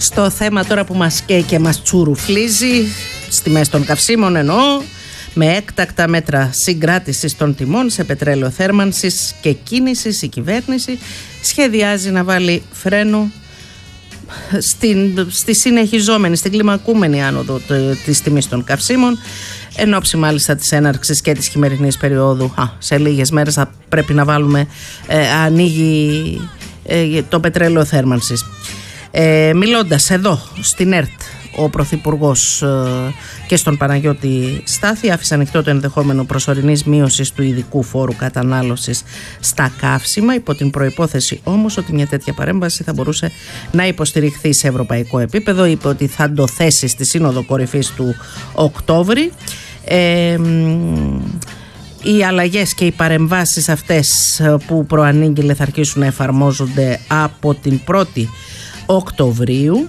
Στο θέμα τώρα που μας καίει και μας τσουρουφλίζει, στις τιμές των καυσίμων εννοώ, με έκτακτα μέτρα συγκράτησης των τιμών σε πετρέλαιο θέρμανσης και κίνησης, η κυβέρνηση σχεδιάζει να βάλει φρένο στη συνεχιζόμενη, στην κλιμακούμενη άνοδο της τιμής των καυσίμων, εν ώψη μάλιστα της έναρξης και της χειμερινής περίοδου. Σε λίγες μέρες θα πρέπει να βάλουμε, ανοίγει το πετρέλαιο θέρμανσης. Μιλώντας εδώ στην ΕΡΤ, ο Πρωθυπουργός και στον Παναγιώτη Στάθη άφησε ανοιχτό το ενδεχόμενο προσωρινής μείωσης του ειδικού φόρου κατανάλωσης στα καύσιμα, υπό την προϋπόθεση όμως ότι μια τέτοια παρέμβαση θα μπορούσε να υποστηριχθεί σε ευρωπαϊκό επίπεδο. Είπε ότι θα το θέσει στη Σύνοδο Κορυφής του Οκτώβρη. Οι αλλαγές και οι παρεμβάσεις αυτές που προανήγγειλε θα αρχίσουν να εφαρμόζονται από την 1η Οκτωβρίου.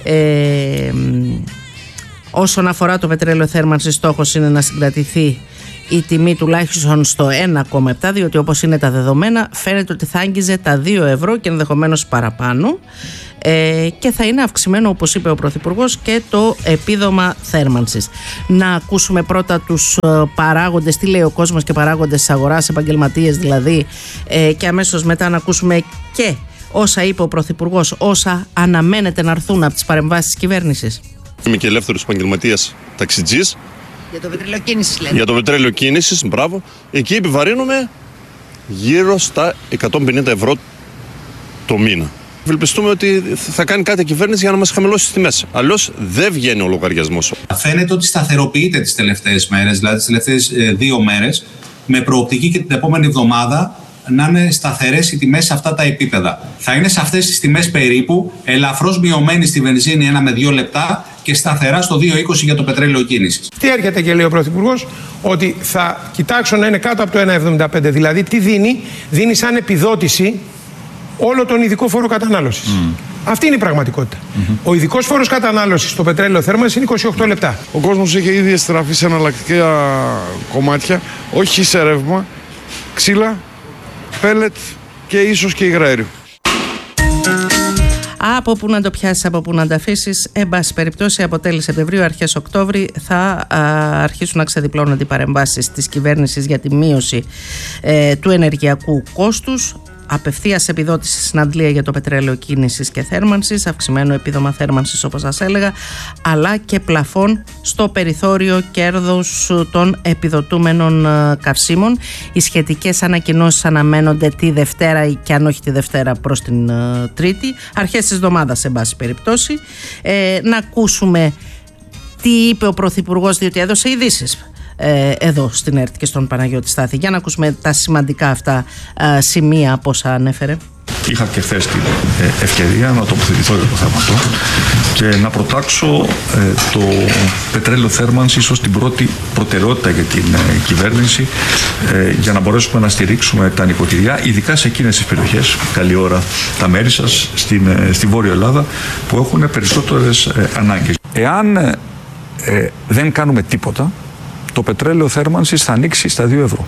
Όσον αφορά το πετρέλαιο θέρμανσης, στόχος είναι να συγκρατηθεί η τιμή τουλάχιστον στο 1,7, διότι όπως είναι τα δεδομένα φαίνεται ότι θα άγγιζε τα 2 ευρώ και ενδεχομένως παραπάνω, και θα είναι αυξημένο, όπως είπε ο Πρωθυπουργός, και το επίδομα θέρμανσης. Να ακούσουμε πρώτα τους παράγοντες, τι λέει ο κόσμος και παράγοντες της αγοράς, επαγγελματίες δηλαδή, και αμέσως μετά να ακούσουμε και όσα είπε ο Πρωθυπουργός, όσα αναμένεται να έρθουν από τις παρεμβάσεις της κυβέρνησης. Είμαι και ελεύθερος επαγγελματίας ταξιτζής. Για το πετρέλαιο κίνησης λέτε. Για το πετρέλαιο κίνησης, μπράβο. Εκεί επιβαρύνουμε γύρω στα 150 ευρώ το μήνα. Ευελπιστούμε ότι θα κάνει κάτι η κυβέρνηση για να μας χαμηλώσει τις τιμές. Αλλιώς δεν βγαίνει ο λογαριασμός. Φαίνεται ότι σταθεροποιείται τις τελευταίες μέρες, δηλαδή τις τελευταίες 2 μέρες, με προοπτική και την επόμενη εβδομάδα να είναι σταθερές οι τιμές σε αυτά τα επίπεδα. Θα είναι σε αυτές τις τιμές περίπου, ελαφρώς μειωμένη στη βενζίνη 1 με 2 λεπτά και σταθερά στο 2,20 για το πετρέλαιο κίνησης. Τι έρχεται και λέει ο Πρωθυπουργός, ότι θα κοιτάξω να είναι κάτω από το 1,75. Δηλαδή τι δίνει, δίνει σαν επιδότηση όλο τον ειδικό φόρο κατανάλωσης. Αυτή είναι η πραγματικότητα. Ο ειδικός φόρος κατανάλωσης στο πετρέλαιο θέρμανσης είναι 28 λεπτά. Ο κόσμος έχει ήδη στραφεί σε εναλλακτικά κομμάτια, όχι σε ρεύμα, ξύλα, πέλετ και ίσως και υγραέριο. Από που να το πιάσεις, από που να τα αφήσεις, εν πάση περιπτώσει από τέλη Σεπτεμβρίου, αρχές Οκτώβρη θα αρχίσουν να ξεδιπλώνονται οι παρεμβάσεις της κυβέρνησης για τη μείωση του ενεργειακού κόστους. Απευθείας επιδότηση στην Αντλία για το πετρέλαιο κίνησης και θέρμανσης, αυξημένο επίδομα θέρμανσης όπως σας έλεγα, αλλά και πλαφόν στο περιθώριο κέρδους των επιδοτούμενων καυσίμων. Οι σχετικές ανακοινώσεις αναμένονται τη Δευτέρα ή και αν όχι τη Δευτέρα προς την Τρίτη, αρχές της εβδομάδας σε μπάση περιπτώσει. Να ακούσουμε τι είπε ο Πρωθυπουργός, διότι έδωσε ειδήσεις εδώ στην ΕΡΤ και στον Παναγιώτη Στάθη. Για να ακούσουμε τα σημαντικά αυτά σημεία από όσα ανέφερε. Είχα και χθες την ευκαιρία να τοποθετηθώ για το θέμα αυτό και να προτάξω το πετρέλαιο θέρμανσης ως την πρώτη προτεραιότητα για την κυβέρνηση, για να μπορέσουμε να στηρίξουμε τα νοικοκυριά, ειδικά σε εκείνες τις περιοχές, καλή ώρα τα μέρη σας, στη Βόρεια Ελλάδα, που έχουν περισσότερες ανάγκες. Εάν δεν κάνουμε τίποτα, το πετρέλαιο θέρμανσης θα ανοίξει στα 2 ευρώ.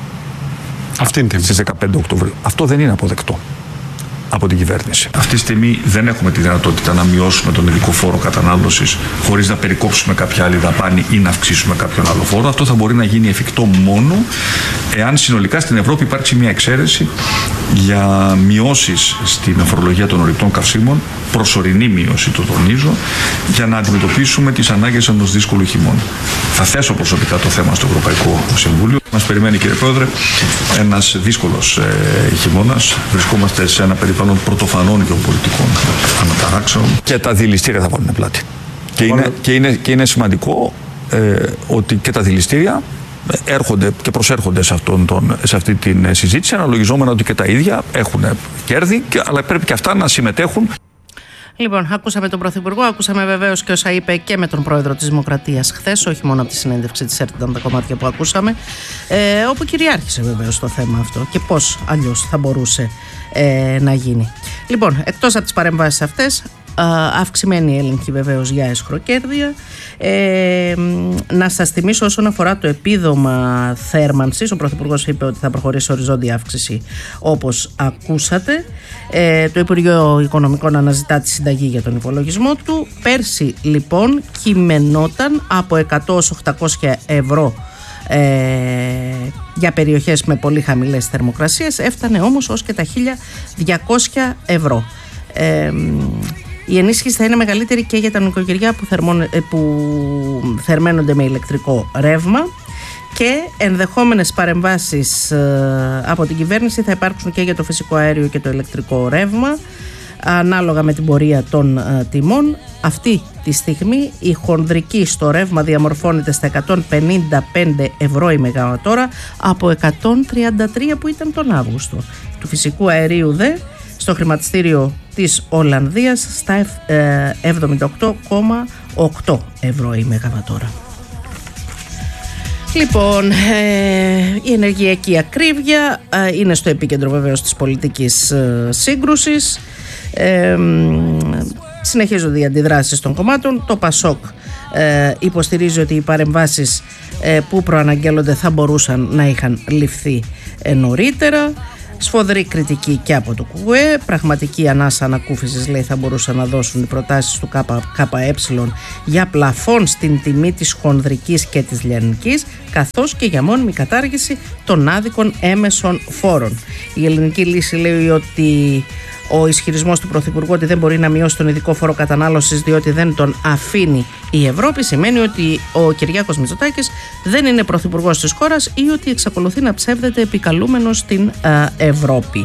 Στις 15 Οκτωβρίου. Αυτό δεν είναι αποδεκτό από την κυβέρνηση. Αυτή τη στιγμή δεν έχουμε τη δυνατότητα να μειώσουμε τον ειδικό φόρο κατανάλωσης χωρίς να περικόψουμε κάποια άλλη δαπάνη ή να αυξήσουμε κάποιον άλλο φόρο. Αυτό θα μπορεί να γίνει εφικτό μόνο εάν συνολικά στην Ευρώπη υπάρξει μια εξαίρεση για μειώσεις στην φορολογία των ορυκτών καυσίμων, προσωρινή μείωση, το τονίζω, για να αντιμετωπίσουμε τις ανάγκες ενός δύσκολου χειμώνα. Θα θέσω προσωπικά το θέμα στο Ευρωπαϊκό Συμβούλιο. Μας περιμένει, κύριε Πρόεδρε, ένας δύσκολος χειμώνας. Βρισκόμαστε σε ένα περιβάλλον πρωτοφανών γεωπολιτικών αναταράξεων και τα δηληστήρια θα βάλουν πλάτη. Και είναι σημαντικό ότι και τα δηληστήρια έρχονται και προσέρχονται σε αυτή την συζήτηση, αναλογιζόμενα ότι και τα ίδια έχουν κέρδη, αλλά πρέπει και αυτά να συμμετέχουν. Λοιπόν, ακούσαμε τον Πρωθυπουργό, ακούσαμε βεβαίως και όσα είπε και με τον Πρόεδρο της Δημοκρατίας χθες, όχι μόνο από τη συνέντευξη της ΕΡΤ ήταν τα κομμάτια που ακούσαμε, όπου κυριάρχησε βεβαίως το θέμα αυτό και πώς αλλιώς θα μπορούσε να γίνει. Λοιπόν, εκτός από τις παρεμβάσεις αυτές, αυξημένη έλεγχη βεβαίως για αισχροκέρδεια. Να σας θυμίσω όσον αφορά το επίδομα θέρμανσης, ο Πρωθυπουργός είπε ότι θα προχωρήσει οριζόντια αύξηση όπως ακούσατε. Το Υπουργείο Οικονομικών αναζητά τη συνταγή για τον υπολογισμό του. Πέρσι λοιπόν κειμενόταν από 100-800 ευρώ για περιοχές με πολύ χαμηλές θερμοκρασίες, έφτανε όμως ως και τα 1.200 ευρώ. Η ενίσχυση θα είναι μεγαλύτερη και για τα νοικοκυριά που θερμαίνονται με ηλεκτρικό ρεύμα, και ενδεχόμενες παρεμβάσεις από την κυβέρνηση θα υπάρξουν και για το φυσικό αέριο και το ηλεκτρικό ρεύμα, ανάλογα με την πορεία των τιμών. Αυτή τη στιγμή η χονδρική στο ρεύμα διαμορφώνεται στα 155 ευρώ η μεγαβατόρα από 133 που ήταν τον Αύγουστο. Του φυσικού αερίου δε στο χρηματιστήριο της Ολλανδίας στα 78,8 ευρώ η μεγαβατόρα. Λοιπόν, η ενεργειακή ακρίβεια είναι στο επίκεντρο βεβαίως της πολιτικής σύγκρουσης. Συνεχίζονται οι αντιδράσεις των κομμάτων. Το ΠΑΣΟΚ υποστηρίζει ότι οι παρεμβάσεις που προαναγγέλλονται θα μπορούσαν να είχαν ληφθεί νωρίτερα. Σφοδρή κριτική και από το ΚΚΕ. Πραγματική ανάσα ανακούφισης, λέει, θα μπορούσαν να δώσουν οι προτάσεις του ΚΚΕ για πλαφόν στην τιμή της χονδρικής και της λιανικής, καθώς και για μόνιμη κατάργηση των άδικων έμεσων φόρων. Η ελληνική λύση λέει ότι ο ισχυρισμός του Πρωθυπουργού ότι δεν μπορεί να μειώσει τον ειδικό φόρο κατανάλωσης διότι δεν τον αφήνει η Ευρώπη σημαίνει ότι ο Κυριάκος Μητσοτάκης δεν είναι πρωθυπουργός της χώρας ή ότι εξακολουθεί να ψεύδεται επικαλούμενος στην Ευρώπη.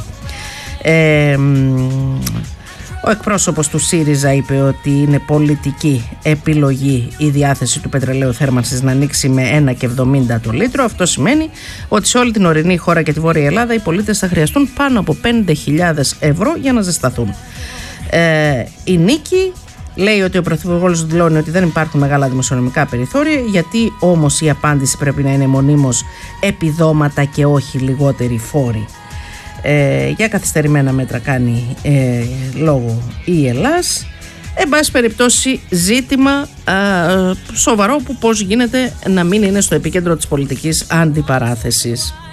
Ο εκπρόσωπος του ΣΥΡΙΖΑ είπε ότι είναι πολιτική επιλογή η διάθεση του πετρελαίου θέρμανσης να ανοίξει με 1,70 το λίτρο. Αυτό σημαίνει ότι σε όλη την ορεινή χώρα και τη Βόρεια Ελλάδα οι πολίτες θα χρειαστούν πάνω από 5.000 ευρώ για να ζεσταθούν. Η Νίκη λέει ότι ο Πρωθυπουργός δηλώνει ότι δεν υπάρχουν μεγάλα δημοσιονομικά περιθώρια, γιατί όμως η απάντηση πρέπει να είναι μονίμως επιδόματα και όχι λιγότεροι φόροι. Για καθυστερημένα μέτρα κάνει λόγο η Ελλάς. Εν πάση περιπτώσει ζήτημα σοβαρό που πώς γίνεται να μην είναι στο επίκεντρο της πολιτικής αντιπαράθεσης.